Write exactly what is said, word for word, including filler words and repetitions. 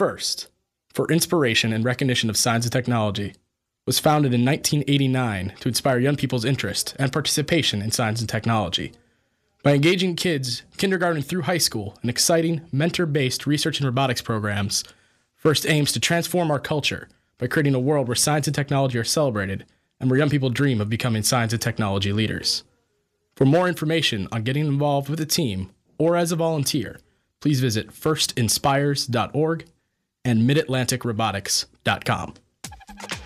FIRST, for Inspiration and Recognition of Science and Technology, was founded in nineteen eighty-nine to inspire young people's interest and participation in science and technology. By engaging kids, kindergarten through high school, in exciting, mentor-based research and robotics programs, FIRST aims to transform our culture by creating a world where science and technology are celebrated and where young people dream of becoming science and technology leaders. For more information on getting involved with a team or as a volunteer, please visit first inspires dot org and mid atlantic robotics dot com.